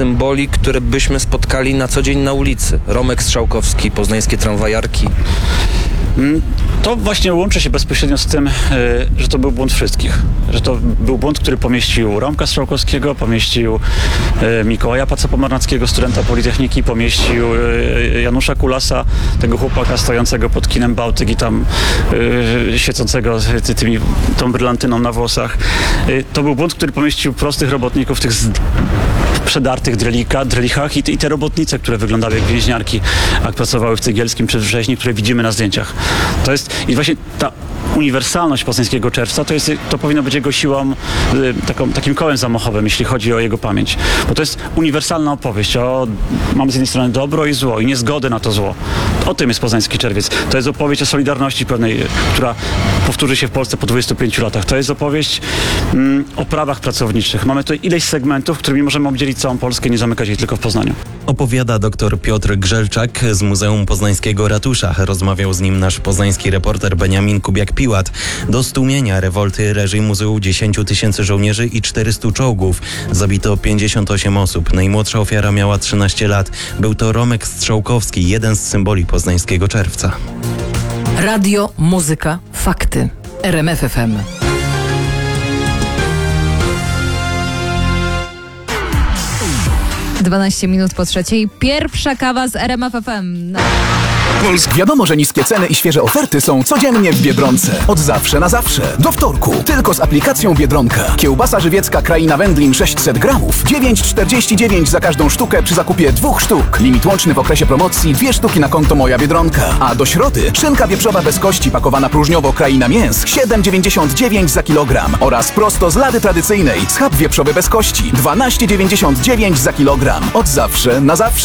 symboli, które byśmy spotkali na co dzień na ulicy. Romek Strzałkowski, poznańskie tramwajarki. To właśnie łączy się bezpośrednio z tym, że to był błąd wszystkich. Że to był błąd, który pomieścił Romka Strzałkowskiego, pomieścił Mikołaja Paca-Pomarnackiego, studenta Politechniki, pomieścił Janusza Kulasa, tego chłopaka stojącego pod kinem Bałtyk i tam świecącego tą brylantyną na włosach. To był błąd, który pomieścił prostych robotników, tych przedartych drelichach i te robotnice, które wyglądały jak więźniarki, jak pracowały w Cegielskim czy w Rzeźni, które widzimy na zdjęciach. To jest i właśnie ta uniwersalność Poznańskiego Czerwca to powinno być jego siłą, takim kołem zamachowym, jeśli chodzi o jego pamięć. Bo to jest uniwersalna opowieść. Mamy z jednej strony dobro i zło i niezgodę na to zło. O tym jest Poznański Czerwiec. To jest opowieść o solidarności pewnej, która powtórzy się w Polsce po 25 latach. To jest opowieść o prawach pracowniczych. Mamy tu ileś segmentów, którymi możemy obdzielić całą Polskę i nie zamykać jej tylko w Poznaniu. Opowiada dr Piotr Grzelczak z Muzeum Poznańskiego Ratusza. Rozmawiał z nim nasz poznański reporter Beniamin Kubiak-Piłat. Do stłumienia rewolty reżimu zuł 10 000 żołnierzy i 400 czołgów. Zabito 58 osób. Najmłodsza ofiara miała 13 lat. Był to Romek Strzałkowski, jeden z symboli Poznańskiego Czerwca. Radio, muzyka, fakty. RMF FM. Dwanaście minut po trzeciej. Pierwsza kawa z RMF FM. Wiadomo, że niskie ceny i świeże oferty są codziennie w Biedronce. Od zawsze na zawsze. Do wtorku. Tylko z aplikacją Biedronka. Kiełbasa żywiecka Kraina Wędlin 600 gramów. 9,49 za każdą sztukę przy zakupie 2 sztuk. Limit łączny w okresie promocji 2 sztuki na konto Moja Biedronka. A do środy szynka wieprzowa bez kości pakowana próżniowo Kraina Mięs 7,99 za kilogram. Oraz prosto z lady tradycyjnej schab wieprzowy bez kości 12,99 za kilogram. Od zawsze na zawsze.